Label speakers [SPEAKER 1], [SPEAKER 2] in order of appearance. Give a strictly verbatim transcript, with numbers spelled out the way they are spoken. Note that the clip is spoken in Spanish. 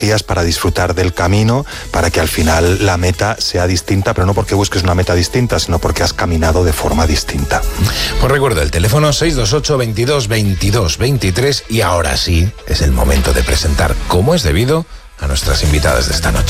[SPEAKER 1] para disfrutar del camino, para que al final la meta sea distinta, pero no porque busques una meta distinta, sino porque has caminado de forma distinta.
[SPEAKER 2] Pues recuerda el teléfono seis dos ocho, veintidós, veintidós, veintitrés y ahora sí es el momento de presentar como es debido a nuestras invitadas de esta noche.